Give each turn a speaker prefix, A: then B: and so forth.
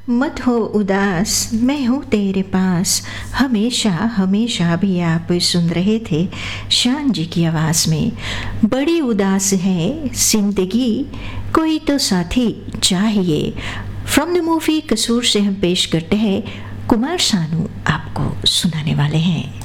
A: मत हो उदास, मैं हूँ तेरे पास, हमेशा हमेशा भी आप सुन रहे थे शान जी की आवाज़ में। बड़ी उदास है जिंदगी, कोई तो साथी चाहिए। फ्रॉम द मूवी कसूर से हम पेश करते हैं कुमार सानू आपको सुनाने वाले हैं।